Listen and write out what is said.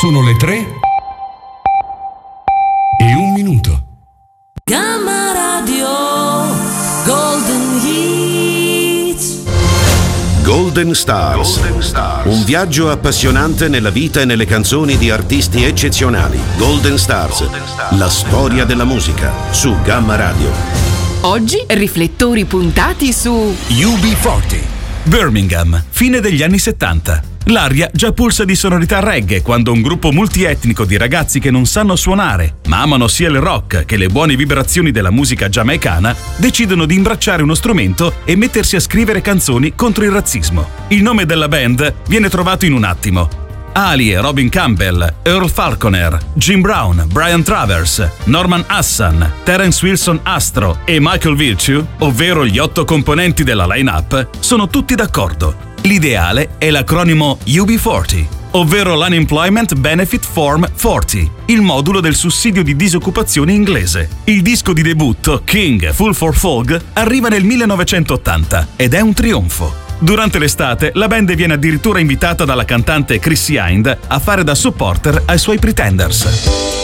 Sono le 3:01. Gamma Radio Golden Hits. Golden Stars. Un viaggio appassionante nella vita e nelle canzoni di artisti eccezionali. Golden Stars. La storia della musica su Gamma Radio. Oggi riflettori puntati su UB40, Birmingham, fine degli anni 70. L'aria già pulsa di sonorità reggae quando un gruppo multietnico di ragazzi che non sanno suonare, ma amano sia il rock che le buone vibrazioni della musica giamaicana, decidono di imbracciare uno strumento e mettersi a scrivere canzoni contro il razzismo. Il nome della band viene trovato in un attimo. Ali e Robin Campbell, Earl Falconer, Jim Brown, Brian Travers, Norman Hassan, Terence Wilson Astro e Michael Virtue, ovvero gli 8 componenti della line-up, sono tutti d'accordo. L'ideale è l'acronimo UB40, ovvero l'Unemployment Benefit Form 40, il modulo del sussidio di disoccupazione inglese. Il disco di debutto, King Fool for Folk, arriva nel 1980 ed è un trionfo. Durante l'estate, la band viene addirittura invitata dalla cantante Chrissy Hind a fare da supporter ai suoi Pretenders.